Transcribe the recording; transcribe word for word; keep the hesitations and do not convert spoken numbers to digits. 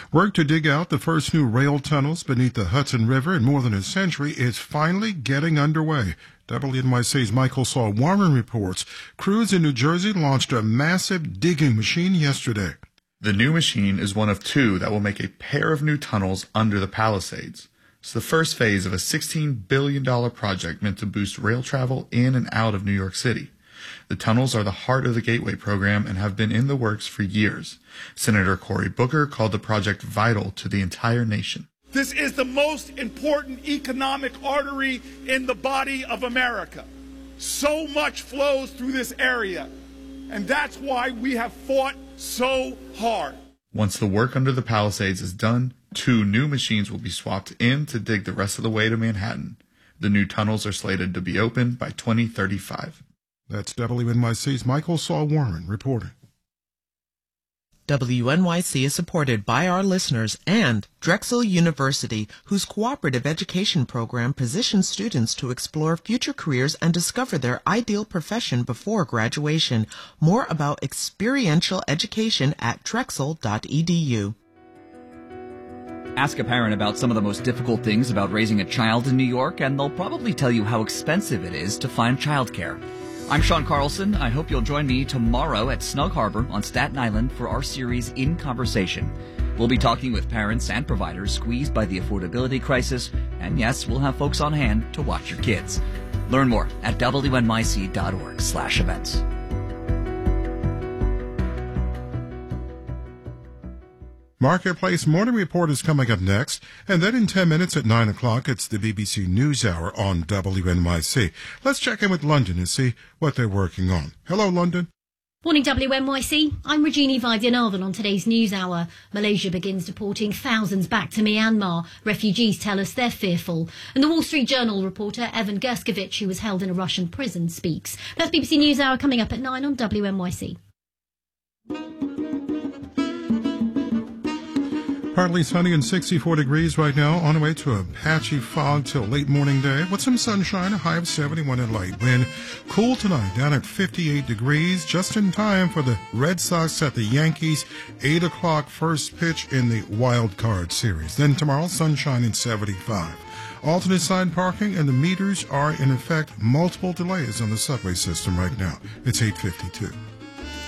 Work to dig out the first new rail tunnels beneath the Hudson River in more than a century is finally getting underway. W N Y C's Michael Saul Warren reports crews in New Jersey launched a massive digging machine yesterday. The new machine is one of two that will make a pair of new tunnels under the Palisades. It's the first phase of a sixteen billion dollars project meant to boost rail travel in and out of New York City. The tunnels are the heart of the Gateway program and have been in the works for years. Senator Cory Booker called the project vital to the entire nation. This is the most important economic artery in the body of America. So much flows through this area, and that's why we have fought so hard. Once the work under the Palisades is done, two new machines will be swapped in to dig the rest of the way to Manhattan. The new tunnels are slated to be open by twenty thirty-five. That's W N Y C's Michael Saul Warren reporting. W N Y C is supported by our listeners and Drexel University, whose cooperative education program positions students to explore future careers and discover their ideal profession before graduation. More about experiential education at drexel dot e d u. Ask a parent about some of the most difficult things about raising a child in New York, and they'll probably tell you how expensive it is to find childcare. I'm Sean Carlson. I hope you'll join me tomorrow at Snug Harbor on Staten Island for our series In Conversation. We'll be talking with parents and providers squeezed by the affordability crisis, and yes, we'll have folks on hand to watch your kids. Learn more at W N Y C dot org slash events. Marketplace Morning Report is coming up next, and then in ten minutes at nine o'clock, it's the B B C News Hour on W N Y C. Let's check in with London and see what they're working on. Hello, London. Morning, W N Y C. I'm Regina Vaidyanathan on today's News Hour. Malaysia begins deporting thousands back to Myanmar. Refugees tell us they're fearful. And the Wall Street Journal reporter Evan Gershkovich, who was held in a Russian prison, speaks. That's B B C News Hour coming up at nine on W N Y C. Partly sunny and sixty-four degrees right now, on the way to a patchy fog till late morning day with some sunshine, a high of seventy-one and light wind. Cool tonight, down at fifty-eight degrees, just in time for the Red Sox at the Yankees, eight o'clock first pitch in the Wild Card Series. Then tomorrow, sunshine and seventy-five. Alternate side parking and the meters are in effect. Multiple delays on the subway system right now. It's eight fifty-two.